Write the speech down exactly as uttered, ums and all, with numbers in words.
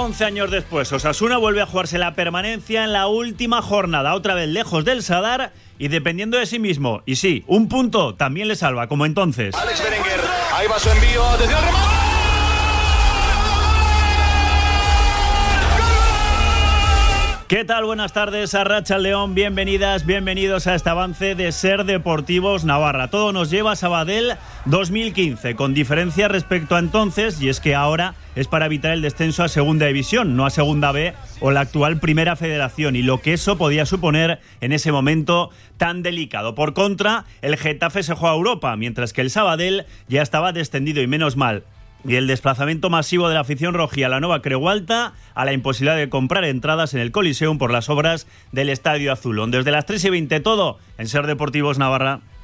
once años después, Osasuna vuelve a jugarse la permanencia en la última jornada, otra vez lejos del Sadar y dependiendo de sí mismo. Y sí, un punto también le salva, como entonces. Alex Berenguer, ahí va su envío, atención al remate. ¿Qué tal? Buenas tardes, Arratsalde León, bienvenidas, bienvenidos a este avance de Ser Deportivos Navarra. Todo nos lleva a Sabadell dos mil quince, con diferencia respecto a entonces, y es que ahora es para evitar el descenso a Segunda División, no a Segunda B o la actual Primera Federación, y lo que eso podía suponer en ese momento tan delicado. Por contra, el Getafe se juega a Europa, mientras que el Sabadell ya estaba descendido, y menos mal. Y el desplazamiento masivo de la afición rojí a la Nova Creu Alta, a la imposibilidad de comprar entradas en el Coliseum por las obras del Estadio Azulón. Desde las tres y veinte todo en Ser Deportivos Navarra.